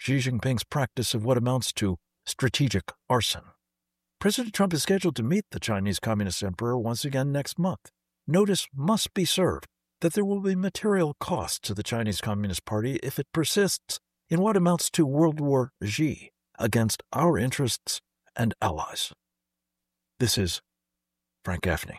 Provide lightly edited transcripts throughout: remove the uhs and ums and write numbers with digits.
Xi Jinping's practice of what amounts to strategic arson. President Trump is scheduled to meet the Chinese Communist Emperor once again next month. Notice must be served that there will be material cost to the Chinese Communist Party if it persists in what amounts to World War Xi against our interests and allies. This is Frank Gaffney.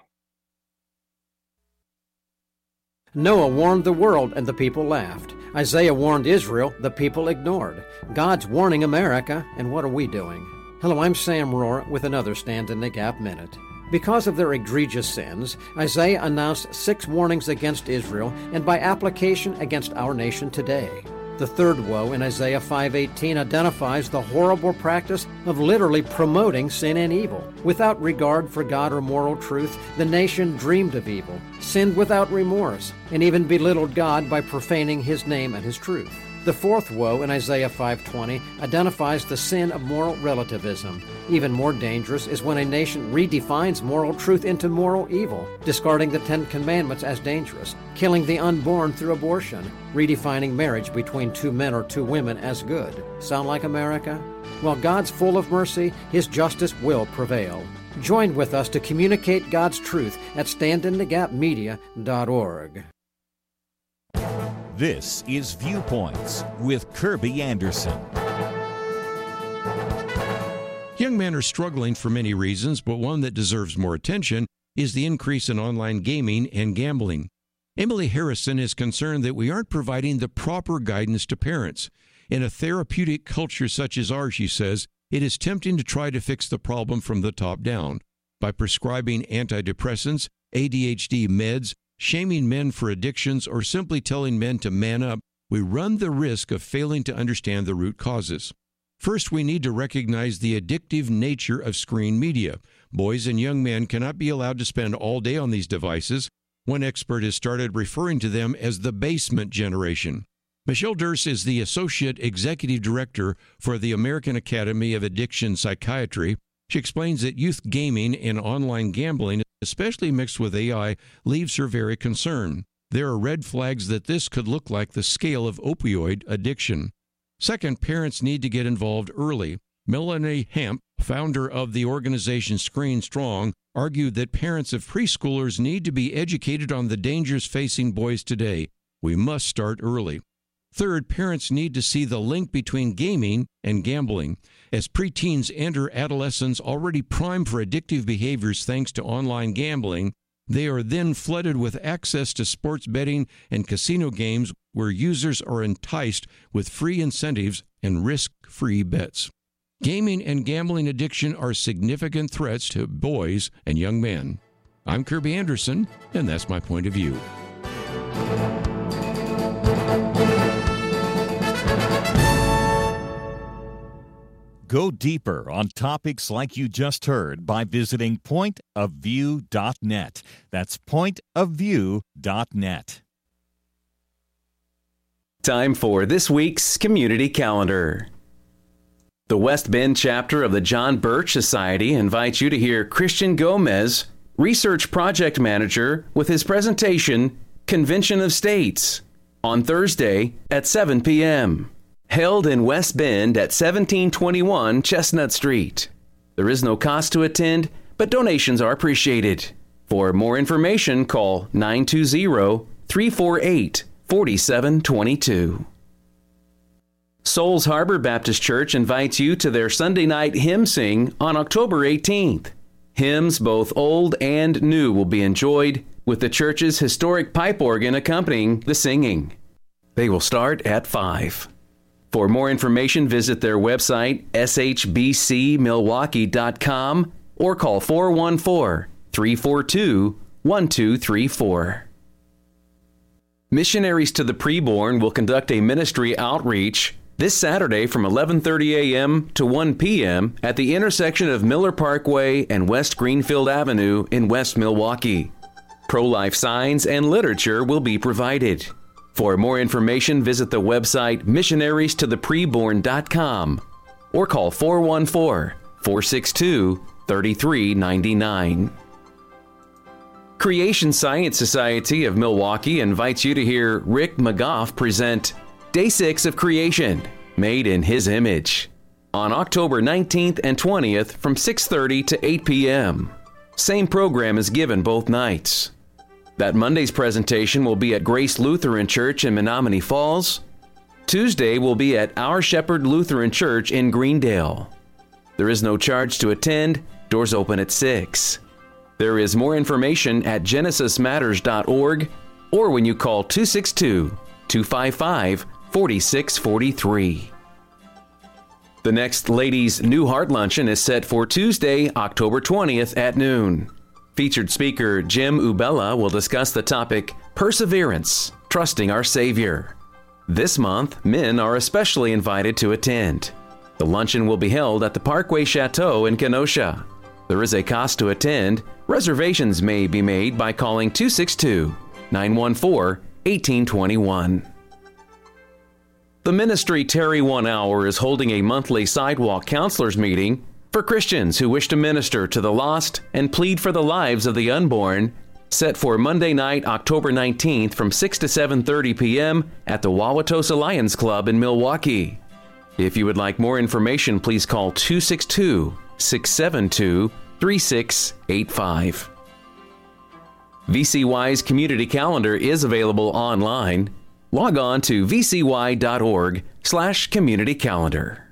Noah warned the world, and the people laughed. Isaiah warned Israel, the people ignored. God's warning America, and what are we doing? Hello, I'm Sam Rohr with another Stand in the Gap Minute. Because of their egregious sins, Isaiah announced 6 warnings against Israel, and by application against our nation today. The third woe in Isaiah 5:18 identifies the horrible practice of literally promoting sin and evil. Without regard for God or moral truth, the nation dreamed of evil, sinned without remorse, and even belittled God by profaning His name and His truth. The fourth woe in Isaiah 5:20 identifies the sin of moral relativism. Even more dangerous is when a nation redefines moral truth into moral evil, discarding the 10 Commandments as dangerous, killing the unborn through abortion, redefining marriage between 2 men or 2 women as good. Sound like America? Well, God's full of mercy, His justice will prevail. Join with us to communicate God's truth at standinthegapmedia.org. This is Viewpoints with Kirby Anderson. Young men are struggling for many reasons, but one that deserves more attention is the increase in online gaming and gambling. Emily Harrison is concerned that we aren't providing the proper guidance to parents. In a therapeutic culture such as ours, she says, it is tempting to try to fix the problem from the top down by prescribing antidepressants, ADHD meds, shaming men for addictions, or simply telling men to man up. We run the risk of failing to understand the root causes. First, we need to recognize the addictive nature of screen media. Boys and young men cannot be allowed to spend all day on these devices. One expert has started referring to them as the basement generation. Michelle Durst is the Associate Executive Director for the American Academy of Addiction Psychiatry. She explains that youth gaming and online gambling, especially mixed with AI, leaves her very concerned. There are red flags that this could look like the scale of opioid addiction. Second, parents need to get involved early. Melanie Hemp, founder of the organization Screen Strong, argued that parents of preschoolers need to be educated on the dangers facing boys today. We must start early. Third, parents need to see the link between gaming and gambling. As preteens enter adolescence already primed for addictive behaviors thanks to online gambling, they are then flooded with access to sports betting and casino games where users are enticed with free incentives and risk-free bets. Gaming and gambling addiction are significant threats to boys and young men. I'm Kirby Anderson, and that's my point of view. Go deeper on topics like you just heard by visiting pointofview.net. That's pointofview.net. Time for this week's Community Calendar. The West Bend chapter of the John Birch Society invites you to hear Christian Gomez, Research Project Manager, with his presentation, Convention of States, on Thursday at 7 p.m. Held in West Bend at 1721 Chestnut Street. There is no cost to attend, but donations are appreciated. For more information, call 920-348-4722. Souls Harbor Baptist Church invites you to their Sunday night hymn sing on October 18th. Hymns, both old and new, will be enjoyed with the church's historic pipe organ accompanying the singing. They will start at 5. For more information, visit their website, shbcmilwaukee.com, or call 414-342-1234. Missionaries to the Preborn will conduct a ministry outreach this Saturday from 11:30 a.m. to 1 p.m. at the intersection of Miller Parkway and West Greenfield Avenue in West Milwaukee. Pro-life signs and literature will be provided. For more information, visit the website missionariestothepreborn.com or call 414-462-3399. Creation Science Society of Milwaukee invites you to hear Rick McGough present Day 6 of Creation, Made in His Image, on October 19th and 20th from 6:30 to 8 p.m. Same program is given both nights. That Monday's presentation will be at Grace Lutheran Church in Menominee Falls. Tuesday will be at Our Shepherd Lutheran Church in Greendale. There is no charge to attend. Doors open at 6. There is more information at genesismatters.org or when you call 262-255-4643. The next Ladies' New Heart Luncheon is set for Tuesday, October 20th at noon. Featured speaker Jim Ubella will discuss the topic, Perseverance, Trusting Our Savior. This month, men are especially invited to attend. The luncheon will be held at the Parkway Chateau in Kenosha. There is a cost to attend. Reservations may be made by calling 262-914-1821. The ministry Terry 1 Hour is holding a monthly sidewalk counselors meeting for Christians who wish to minister to the lost and plead for the lives of the unborn, set for Monday night, October 19th from 6 to 7:30 p.m. at the Wauwatosa Lions Club in Milwaukee. If you would like more information, please call 262-672-3685. VCY's community calendar is available online. Log on to vcy.org/community calendar.